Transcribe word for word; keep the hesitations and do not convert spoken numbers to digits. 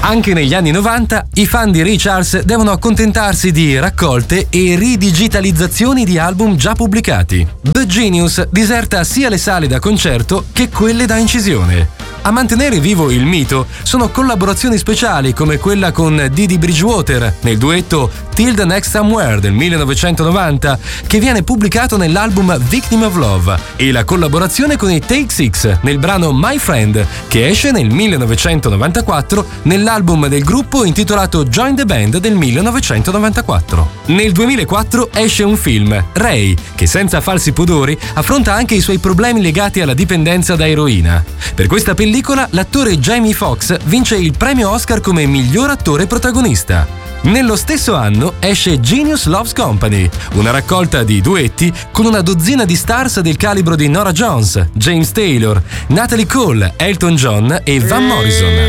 Anche negli anni novanta i fan di Ray Charles devono accontentarsi di raccolte e ridigitalizzazioni di album già pubblicati. The Genius diserta sia le sale da concerto che quelle da incisione. A mantenere vivo il mito sono collaborazioni speciali come quella con Didi Bridgewater nel duetto Till the Next Somewhere del millenovecentonovanta, che viene pubblicato nell'album Victim of Love, e la collaborazione con i Take Six nel brano My Friend, che esce nel millenovecentonovantaquattro nell'album del gruppo intitolato Join the Band del millenovecentonovantaquattro. Nel duemilaquattro esce un film, Ray, che senza falsi pudori affronta anche i suoi problemi legati alla dipendenza da eroina. Per questa pellicola l'attore Jamie Foxx vince il premio Oscar come miglior attore protagonista. Nello stesso anno esce Genius Loves Company, una raccolta di duetti con una dozzina di stars del calibro di Norah Jones, James Taylor, Natalie Cole, Elton John e Van Morrison.